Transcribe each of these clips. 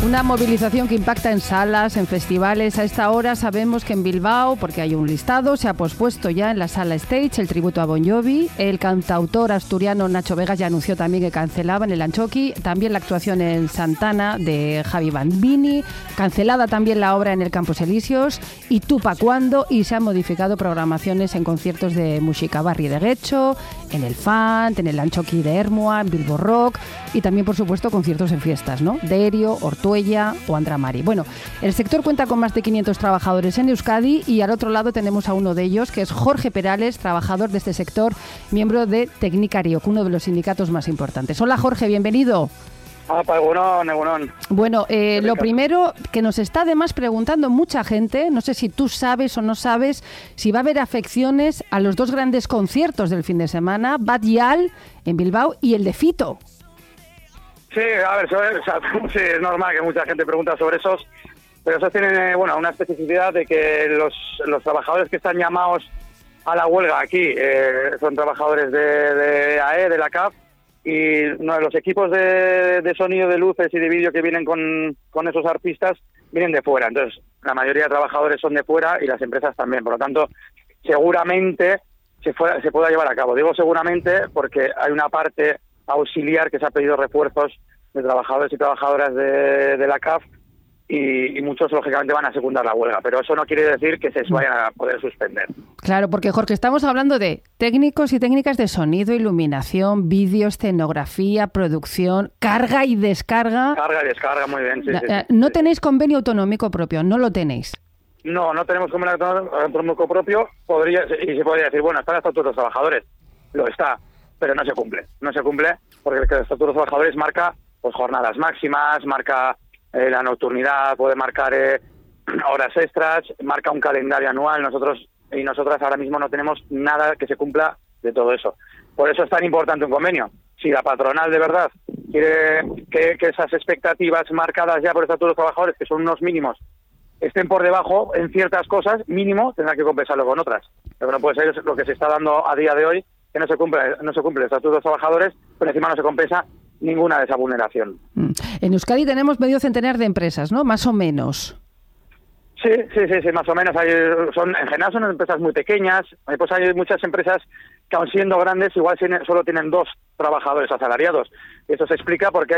Una movilización que impacta en salas, en festivales. A esta hora sabemos que en Bilbao, porque hay un listado, se ha pospuesto ya en la sala Stage el tributo a Bon Jovi. El cantautor asturiano Nacho Vegas ya anunció también que cancelaban el Antxoki. También la actuación en Santana de Javi Bambini. Cancelada también la obra en el Campos Elíseos. Y tú pa' cuándo. Y se han modificado programaciones en conciertos de Musikabarri de Getxo, en el Fant, en el Antxoki de Ermua, en Bilbo Rock. Y también, por supuesto, conciertos en fiestas, ¿no? Derio, Ortuella o Andramari. Bueno, el sector cuenta con más de 500 trabajadores en Euskadi y al otro lado tenemos a uno de ellos, que es Jorge Perales, trabajador de este sector, miembro de Tecnicariok, uno de los sindicatos más importantes. Hola Jorge, bienvenido. Egunon. Bueno, lo primero que nos está además preguntando mucha gente, no sé si tú sabes o no sabes, si va a haber afecciones a los dos grandes conciertos del fin de semana, Bad Gyal en Bilbao y el de Fito. Sí, a ver, sí, es normal que mucha gente pregunta sobre esos, pero esos tienen una especificidad de que los trabajadores que están llamados a la huelga aquí son trabajadores de AE, de la CAF, y los equipos de sonido, de luces y de vídeo que vienen con esos artistas vienen de fuera. Entonces, la mayoría de trabajadores son de fuera y las empresas también. Por lo tanto, seguramente se pueda llevar a cabo. Digo seguramente porque hay una parte auxiliar que se ha pedido refuerzos de trabajadores y trabajadoras de la CAF y muchos lógicamente van a secundar la huelga, pero eso no quiere decir que se vayan a poder suspender. Claro, porque Jorge, estamos hablando de técnicos y técnicas de sonido, iluminación, vídeo, escenografía, producción, carga y descarga. Carga y descarga, muy bien. Sí. ¿No tenéis convenio autonómico propio? ¿No lo tenéis? No tenemos convenio autonómico propio. Se podría decir, bueno, está el Estatuto de los Trabajadores. Lo está, pero no se cumple. No se cumple porque el Estatuto de los Trabajadores marca pues jornadas máximas, marca la nocturnidad, puede marcar horas extras, marca un calendario anual. Nosotros y nosotras ahora mismo no tenemos nada que se cumpla de todo eso. Por eso es tan importante un convenio. Si la patronal de verdad quiere que esas expectativas marcadas ya por el Estatuto de los Trabajadores, que son unos mínimos, estén por debajo en ciertas cosas, mínimo tendrá que compensarlo con otras. Lo que no puede ser es lo que se está dando a día de hoy, que no se cumple el Estatuto de los Trabajadores, pero encima no se compensa ninguna de esa vulneración. En Euskadi tenemos medio centenar de empresas, ¿no? Más o menos. Sí, más o menos. En general son empresas muy pequeñas. Pues hay muchas empresas que, aun siendo grandes, igual solo tienen 2 trabajadores asalariados. Esto se explica porque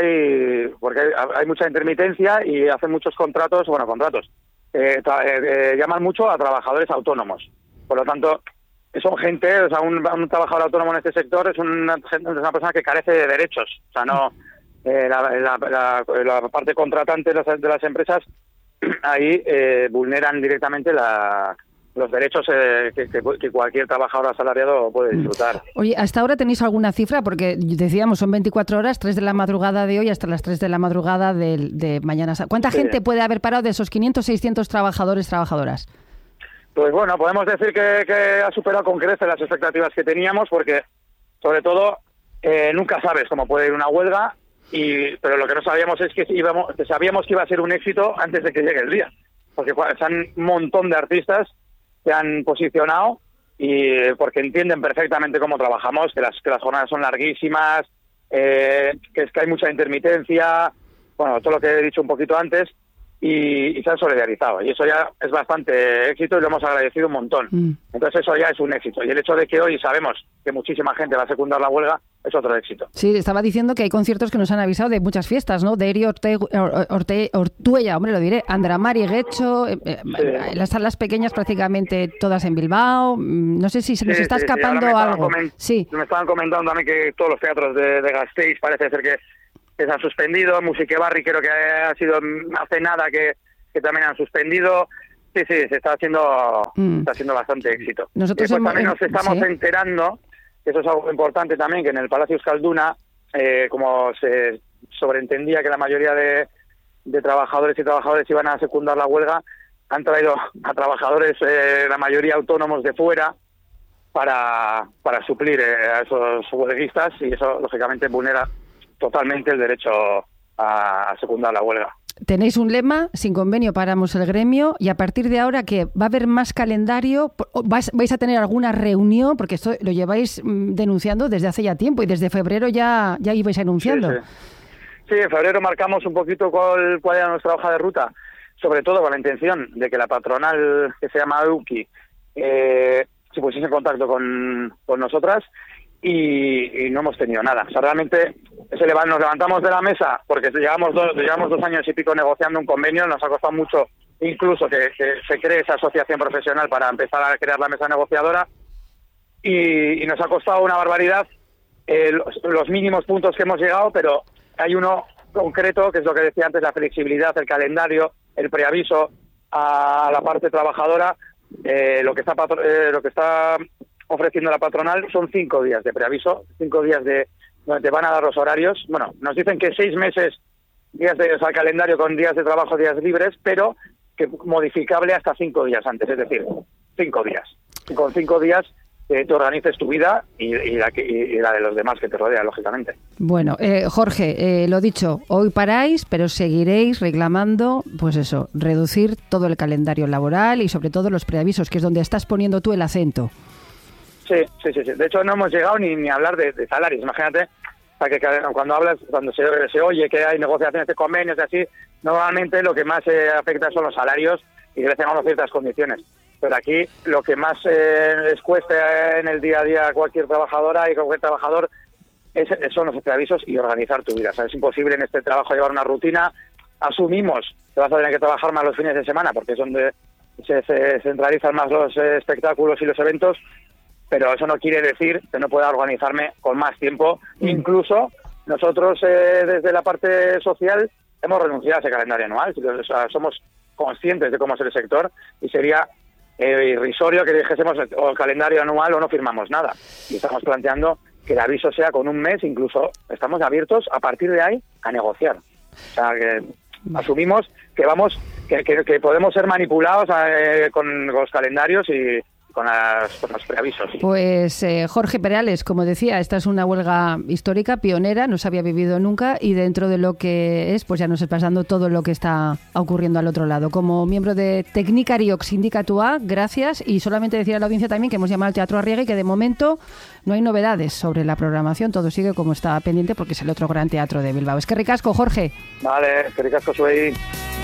hay mucha intermitencia y hacen muchos contratos. Llaman mucho a trabajadores autónomos. Por lo tanto, son gente, un trabajador autónomo en este sector es una persona que carece de derechos. O sea, no la parte contratante de las empresas ahí vulneran directamente los derechos que cualquier trabajador asalariado puede disfrutar. Oye, ¿hasta ahora tenéis alguna cifra? Porque decíamos, son 24 horas, 3 de la madrugada de hoy hasta las 3 de la madrugada de mañana. ¿Cuánta gente puede haber parado de esos 500, 600 trabajadores, trabajadoras? Pues bueno, podemos decir que ha superado con creces las expectativas que teníamos, porque sobre todo nunca sabes cómo puede ir una huelga, pero lo que no sabíamos es que sabíamos que iba a ser un éxito antes de que llegue el día, porque un montón de artistas se han posicionado y porque entienden perfectamente cómo trabajamos, que las jornadas son larguísimas, que hay mucha intermitencia, todo lo que he dicho un poquito antes. Y se han solidarizado, y eso ya es bastante éxito y lo hemos agradecido un montón. Entonces eso ya es un éxito, y el hecho de que hoy sabemos que muchísima gente va a secundar la huelga es otro éxito. Sí, estaba diciendo que hay conciertos que nos han avisado de muchas fiestas, ¿no? Derio, Ortuella, lo diré, Andramari, Getxo, las salas pequeñas prácticamente todas en Bilbao. No sé si se nos está escapando algo. Me estaban comentando también que todos los teatros de Gasteiz parece ser que se han suspendido. Musikabarri creo que ha sido hace nada que también han suspendido. Sí, se está haciendo bastante éxito. Nosotros también nos estamos enterando, que eso es algo importante también, que en el Palacio Euskalduna, como se sobreentendía que la mayoría de trabajadores y trabajadoras iban a secundar la huelga, han traído a trabajadores, la mayoría autónomos de fuera, para suplir a esos huelguistas, y eso lógicamente vulnera totalmente el derecho a secundar la huelga. Tenéis un lema: sin convenio paramos el gremio, y a partir de ahora, ¿qué? ¿Va a haber más calendario? ¿Vais a tener alguna reunión? Porque esto lo lleváis denunciando desde hace ya tiempo, y desde febrero ya ibais anunciando. Sí, en febrero marcamos un poquito cuál era nuestra hoja de ruta, sobre todo con la intención de que la patronal, que se llama EUKI, se pusiese en contacto con nosotras, y no hemos tenido nada. O sea, realmente nos levantamos de la mesa porque llevamos 2 años y pico negociando un convenio, nos ha costado mucho incluso que se cree esa asociación profesional para empezar a crear la mesa negociadora, y nos ha costado una barbaridad los mínimos puntos que hemos llegado, pero hay uno concreto, que es lo que decía antes, la flexibilidad, el calendario, el preaviso a la parte trabajadora. Lo que está ofreciendo la patronal son 5 días de preaviso, 5 días donde te van a dar los horarios. Bueno, nos dicen que 6 meses, días al calendario con días de trabajo, días libres, pero que modificable hasta 5 días antes, es decir, 5 días. Con 5 días te organices tu vida y la de los demás que te rodean, lógicamente. Bueno, Jorge, lo dicho, hoy paráis, pero seguiréis reclamando, pues eso, reducir todo el calendario laboral y sobre todo los preavisos, que es donde estás poniendo tú el acento. Sí. De hecho, no hemos llegado ni a hablar de salarios. Imagínate, que cuando se oye que hay negociaciones de convenios y así, normalmente lo que más afecta son los salarios y que les tengamos ciertas condiciones. Pero aquí lo que más les cuesta en el día a día a cualquier trabajadora y cualquier trabajador son los preavisos y organizar tu vida. O sea, es imposible en este trabajo llevar una rutina. Asumimos que vas a tener que trabajar más los fines de semana porque es donde se centralizan más los espectáculos y los eventos, pero eso no quiere decir que no pueda organizarme con más tiempo. Incluso nosotros desde la parte social hemos renunciado a ese calendario anual. O sea, somos conscientes de cómo es el sector y sería irrisorio que dijésemos o el calendario anual o no firmamos nada. Y estamos planteando que el aviso sea con un mes, incluso estamos abiertos a partir de ahí a negociar. O sea, que asumimos que podemos ser manipulados con los calendarios y con los preavisos. Pues Jorge Perales, como decía, esta es una huelga histórica, pionera, no se había vivido nunca y dentro de lo que es, pues ya nos está pasando todo lo que está ocurriendo al otro lado. Como miembro de Tecnicariok Sindikatua, gracias, y solamente decir a la audiencia también que hemos llamado al Teatro Arriaga y que de momento no hay novedades sobre la programación, todo sigue como está pendiente porque es el otro gran teatro de Bilbao. Es que ricasco, Jorge. Vale, que ricasco, soy.